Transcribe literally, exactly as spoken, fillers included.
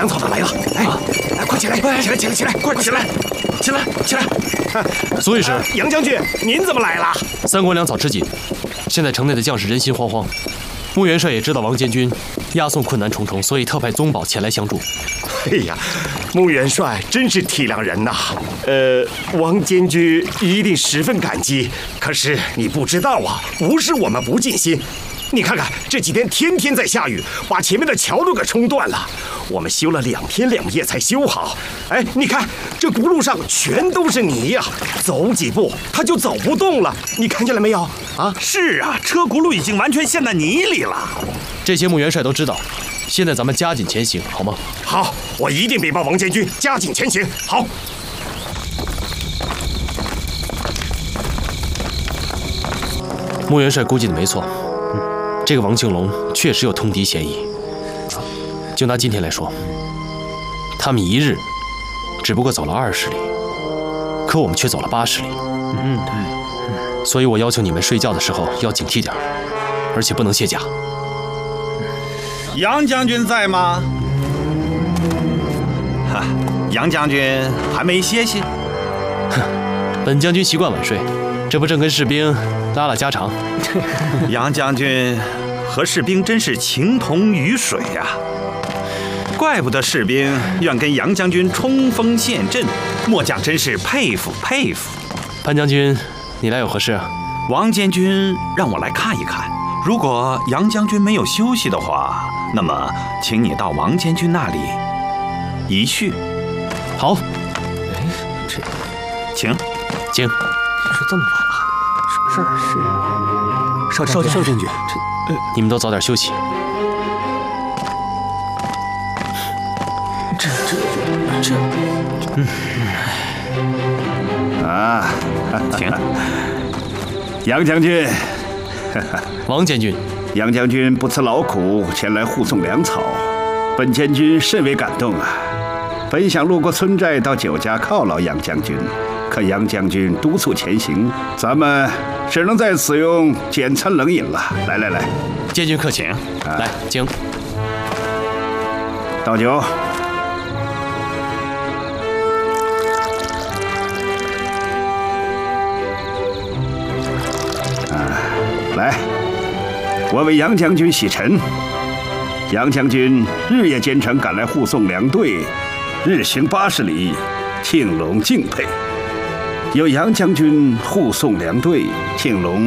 粮草的来了！哎，哎，快起来！起来，起来，起来！快起来！起来，起来！ 苏御史， 杨将军，您怎么来了？ 三国粮草吃紧，现在城内的将士人心惶惶。穆元帅也知道王监军押送困难重重，所以特派宗保前来相助。 哎呀，穆元帅真是体谅人呐！呃，王监军一定十分感激。可是你不知道啊，不是我们不尽心。你看看这几天天天在下雨，把前面的桥都给冲断了。我们修了两天两夜才修好。哎，你看这轱辘上全都是泥呀、啊，走几步它就走不动了。你看见了没有？啊， 是啊，车轱辘已经完全陷在泥里了。 这些穆元帅都知道。现在咱们加紧前行，好吗？ 好，我一定禀报王监军，加紧前行。好。 穆元帅估计的没错。这个王庆龙确实有通敌嫌疑。就拿今天来说，他们一日只不过走了二十里，可我们却走了八十里。嗯，对。所以我要求你们睡觉的时候要警惕点，而且不能卸甲。 杨将军在吗？哈，杨将军还没歇息。 哼，本将军习惯晚睡，这不正跟士兵拉拉家常。 杨将军和士兵真是情同鱼水呀、啊，怪不得士兵愿跟杨将军冲锋陷阵，末将真是佩服佩服。 潘将军，你来有何事啊？ 王监军让我来看一看，如果杨将军没有休息的话，那么请你到王监军那里一叙。 好。 哎，这，请， 请。 说这么晚了，什么事儿？是少少少将军， 这，你们都早点休息。 这这这， 嗯， 啊， 请。 杨将军， 王监军， 杨将军不辞劳苦前来护送粮草，本监军甚为感动啊！本想路过村寨到酒家犒劳杨将军，可杨将军督促前行，咱们只能在此用简餐冷饮了。来来来， 监军客请，啊、来请倒酒。来，我为杨将军洗尘。杨将军日夜兼程赶来护送粮队，日行八十里，庆隆敬佩。有杨将军护送粮队，庆隆